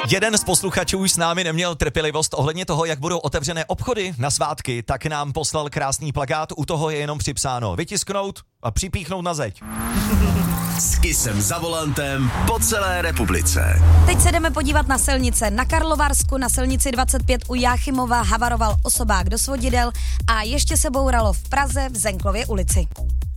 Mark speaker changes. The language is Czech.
Speaker 1: Jeden z posluchačů už s námi neměl trpělivost ohledně toho, jak budou otevřené obchody na svátky, tak nám poslal krásný plakát, u toho je jenom připsáno vytisknout a připíchnout na zeď.
Speaker 2: S Kissem za volantem po celé republice.
Speaker 3: Teď se jdeme podívat na silnice. Na Karlovarsku na silnici 25 u Jáchymova havaroval osobák do svodidel a ještě se bouralo v Praze v Zenklově ulici.